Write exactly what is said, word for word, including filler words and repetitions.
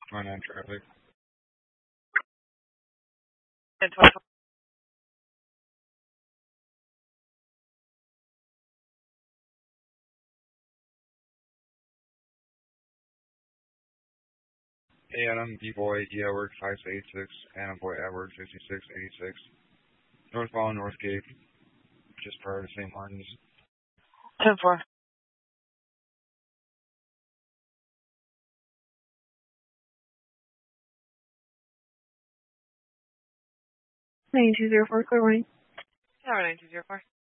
Going on traffic. ten twenty-four. Hey Adam, D-Boy, E Edward five eight six, Adam Boy Edward fifty-six eighty-six. Northbound North Gate, just prior to Saint Martin's. ten four. nine two zero four, clear morning. Tower nine two zero four.